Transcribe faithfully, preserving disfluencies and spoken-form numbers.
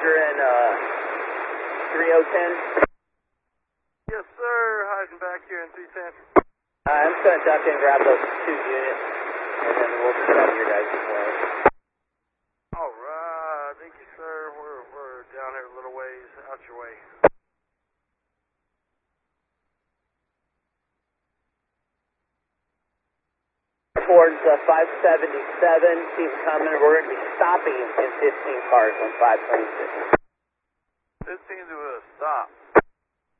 Roger and uh, three oh ten. Yes, sir. Hiding back here in three ten. Uh, I'm just going to duck in and grab those two units, and then we'll just get out of your guys' way. All right. Thank you, sir. We're, we're down here a little ways out your way. Towards uh, five seventy-seven, keep coming. We're going to be stopping in fifteen cars on five twenty-six. fifteen to a stop.